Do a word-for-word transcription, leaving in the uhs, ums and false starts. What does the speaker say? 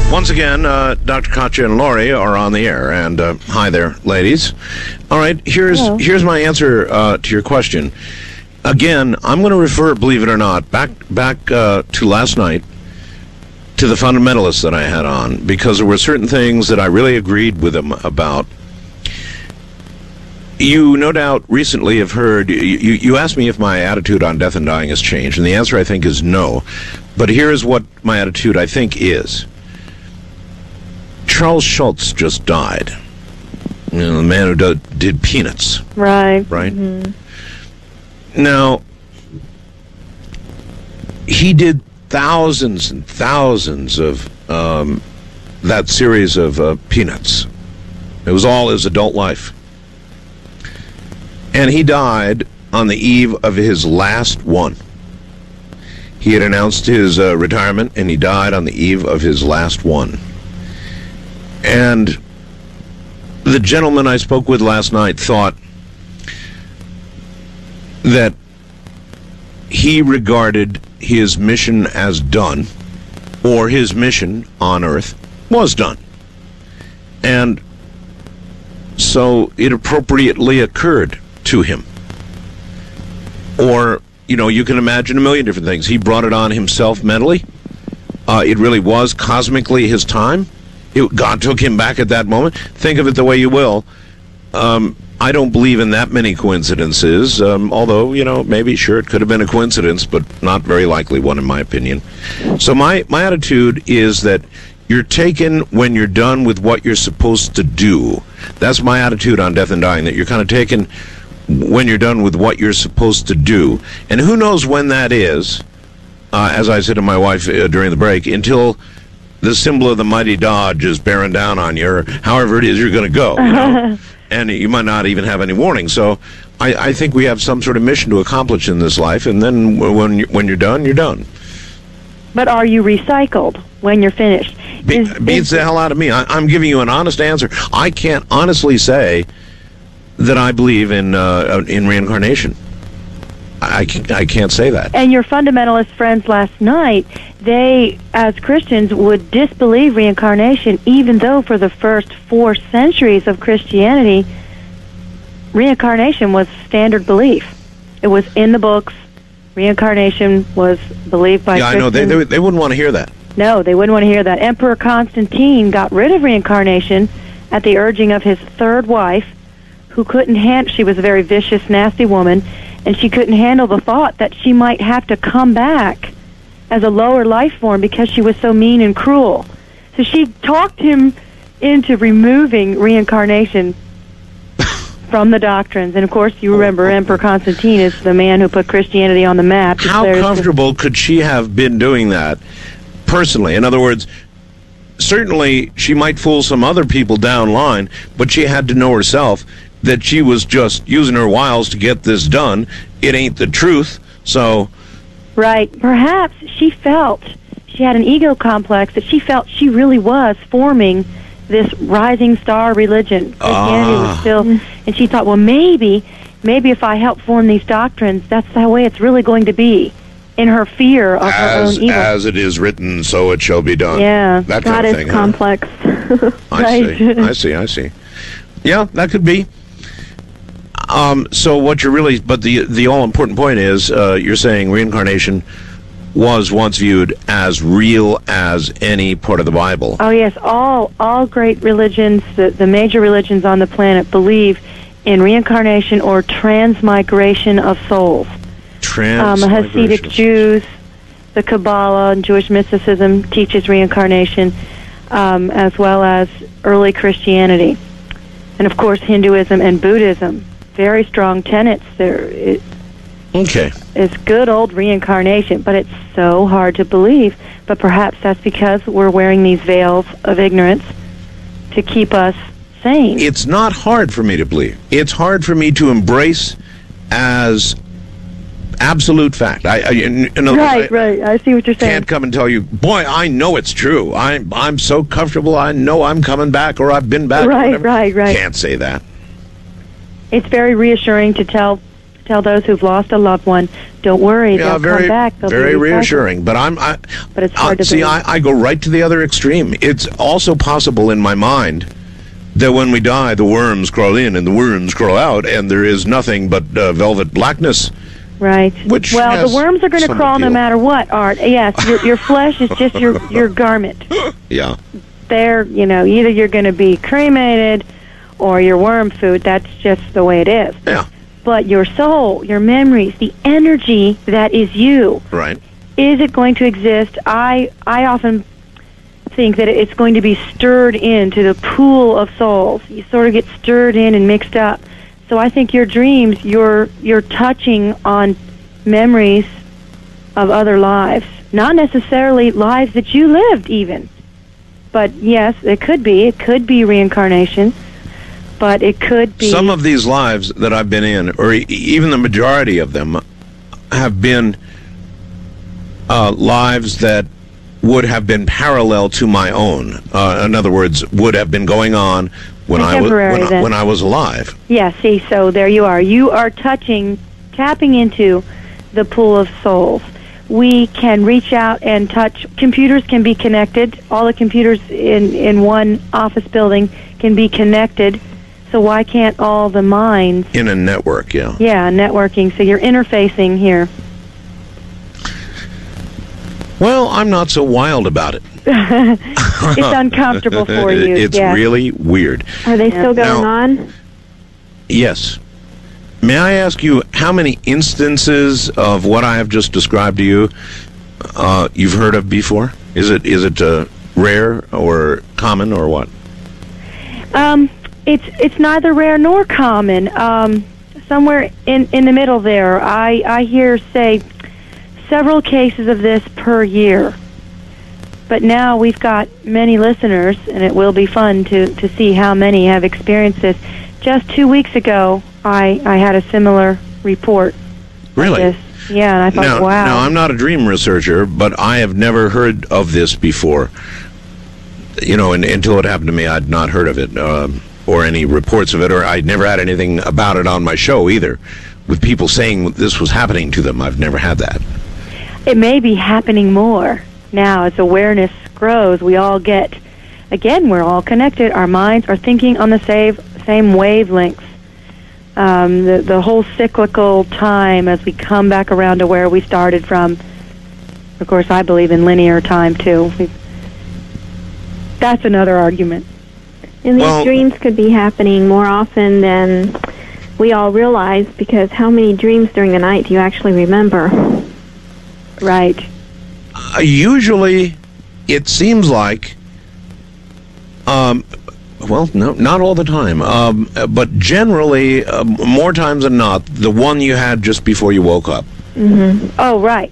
Once again, uh, Doctor Katya and Lori are on the air, and uh, hi there, ladies. All right, here's Hello. here's my answer uh, to your question. Again, I'm going to refer, believe it or not, back back uh, to last night, to the fundamentalists that I had on, because there were certain things that I really agreed with them about. You no doubt recently have heard, you, you, you asked me if my attitude on death and dying has changed, and the answer I think is no. But here's what my attitude I think is. Charles Schultz just died. You know, the man who do, did Peanuts. Right. Right? Mm-hmm. Now, he did thousands and thousands of um, that series of uh, Peanuts. It was all his adult life. And he died on the eve of his last one. He had announced his uh, retirement, and he died on the eve of his last one. And the gentleman I spoke with last night thought that he regarded his mission as done, or his mission on Earth was done. And so it appropriately occurred to him. Or, you know, you can imagine a million different things. He brought it on himself mentally. Uh, it really was cosmically his time. It, God took him back at that moment. Think of it the way you will. Um, I don't believe in that many coincidences, um, although, you know, maybe, sure, it could have been a coincidence, but not very likely one, in my opinion. So my, my attitude is that you're taken when you're done with what you're supposed to do. That's my attitude on death and dying, that you're kind of taken when you're done with what you're supposed to do. And who knows when that is, uh, as I said to my wife uh, during the break, until the symbol of the mighty Dodge is bearing down on you, or however it is you're going to go. You know? And you might not even have any warning. So I, I think we have some sort of mission to accomplish in this life, and then when, you, when you're done, you're done. But are you recycled when you're finished? Be, Is- beats is- the hell out of me. I, I'm giving you an honest answer. I can't honestly say that I believe in uh, in reincarnation. I, I, can't, I can't say that. And your fundamentalist friends last night, they, as Christians, would disbelieve reincarnation, even though for the first four centuries of Christianity, reincarnation was standard belief. It was in the books. Reincarnation was believed by yeah, Christians. I know. They, they, they wouldn't want to hear that. No, they wouldn't want to hear that. Emperor Constantine got rid of reincarnation at the urging of his third wife, who couldn't handle, she was a very vicious, nasty woman, and she couldn't handle the thought that she might have to come back as a lower life form because she was so mean and cruel. So she talked him into removing reincarnation from the doctrines. And, of course, you remember Emperor Constantine is the man who put Christianity on the map. How There's comfortable could she have been doing that personally? In other words, certainly she might fool some other people down line, but she had to know herself that she was just using her wiles to get this done. It ain't the truth, so... Right. Perhaps she felt, she had an ego complex, that she felt she really was forming this rising star religion. Christianity Ah. was still... And she thought, well, maybe, maybe if I help form these doctrines, that's the way it's really going to be, in her fear of As, her own evil. as it is written, so it shall be done. Yeah. That God kind of is thing. huh? complex. I Right. see. I see. I see. Yeah, that could be. Um, so what you're really, but the the all important point is, uh, you're saying reincarnation was once viewed as real as any part of the Bible. Oh, yes. All all great religions, the, the major religions on the planet, believe in reincarnation or transmigration of souls. Um, Transmigration. Hasidic Jews, the Kabbalah and Jewish mysticism teaches reincarnation, um, as well as early Christianity. And, of course, Hinduism and Buddhism. Very strong tenets. There is Okay. good old reincarnation, but it's so hard to believe. But perhaps that's because we're wearing these veils of ignorance to keep us sane. It's not hard for me to believe. It's hard for me to embrace as absolute fact. I, I in, in other Right, words, I, right. I see what you're saying. can't come and tell you, boy, I know it's true. I'm I'm so comfortable. I know I'm coming back, or I've been back. or Right, whatever. right, right. Can't say that. It's very reassuring to tell tell those who've lost a loved one don't worry, Yeah, they'll very, come back. They'll very be recycled. reassuring. But I'm, I, But it's uh, hard to see. believe. I, I go right to the other extreme. It's also possible in my mind that when we die, the worms crawl in and the worms crawl out, and there is nothing but uh, velvet blackness. Right. Which well, has the worms are going to some crawl no appeal. matter what, Art. Yes, your your flesh is just your your garment. Yeah. They're, you know, either you're going to be cremated or your worm food. That's just the way it is. Yeah. But your soul, your memories, the energy that is you, Right. is it going to exist? I I often think that it's going to be stirred into the pool of souls. You sort of get stirred in and mixed up. So I think your dreams, you're you're touching on memories of other lives, not necessarily lives that you lived even. But yes, it could be. It could be reincarnation, but it could be. Some of these lives that I've been in, or e- even the majority of them, have been uh, lives that would have been parallel to my own. Uh, in other words, would have been going on when I was Contemporary, when, I, then. when I was alive. Yeah, see, so there you are. You are touching, tapping into the pool of souls. We can reach out and touch. Computers can be connected. All the computers in, in one office building can be connected. So why can't all the minds? In a network, yeah. Yeah, networking. So you're interfacing here. Well, I'm not so wild about it. It's uncomfortable for you. It's yeah. really weird. Are they still going Now- on? Yes. May I ask you how many instances of what I have just described to you uh, you've heard of before? Is it is it uh, rare or common or what? Um, it's it's neither rare nor common. Um, somewhere in, in the middle there, I, I hear say several cases of this per year. But now we've got many listeners, and it will be fun to, to see how many have experienced this. Just two weeks ago, I, I had a similar report. Really? This. Yeah, and I thought, Now, wow. now, I'm not a dream researcher, but I have never heard of this before. You know, and, until it happened to me, I'd not heard of it, um, or any reports of it, or I'd never had anything about it on my show either, with people saying this was happening to them. I've never had that. It may be happening more now as awareness grows. We all get, again, we're all connected. Our minds are thinking on the same, same wavelengths. Um, the, the whole cyclical time as we come back around to where we started from. Of course, I believe in linear time, too. We, that's another argument. And these Well- dreams could be happening more often than we all realize, because how many dreams during the night do you actually remember? Right. Uh, usually, it seems like, um, well, no, not all the time, um, uh, but generally, uh, more times than not, the one you had just before you woke up. Oh, right.